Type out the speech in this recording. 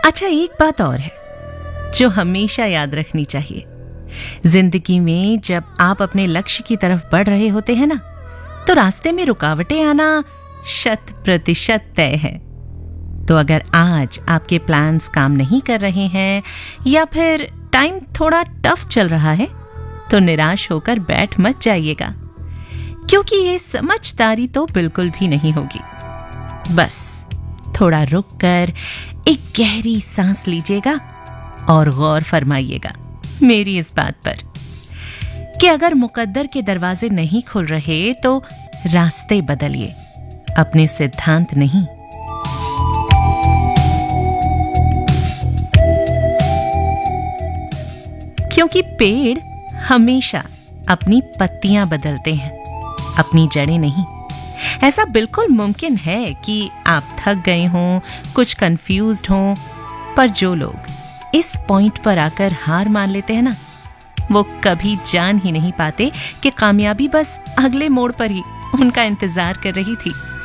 अच्छा, एक बात और है जो हमेशा याद रखनी चाहिए। जिंदगी में जब आप अपने लक्ष्य की तरफ बढ़ रहे होते हैं ना, तो रास्ते में रुकावटें आना 100% तय है। तो अगर आज आपके प्लान्स काम नहीं कर रहे हैं या फिर टाइम थोड़ा टफ चल रहा है, तो निराश होकर बैठ मत जाइएगा, क्योंकि ये समझदारी तो बिल्कुल भी नहीं होगी। बस थोड़ा रुक कर एक गहरी सांस लीजिएगा और गौर फरमाइएगा मेरी इस बात पर कि अगर मुकद्दर के दरवाजे नहीं खुल रहे तो रास्ते बदलिए, अपने सिद्धांत नहीं। क्योंकि पेड़ हमेशा अपनी पत्तियां बदलते हैं, अपनी जड़ें नहीं। ऐसा बिल्कुल मुमकिन है कि आप थक गए हों, कुछ कंफ्यूज्ड हों, पर जो लोग इस पॉइंट पर आकर हार मान लेते हैं ना, वो कभी जान ही नहीं पाते कि कामयाबी बस अगले मोड़ पर ही उनका इंतजार कर रही थी।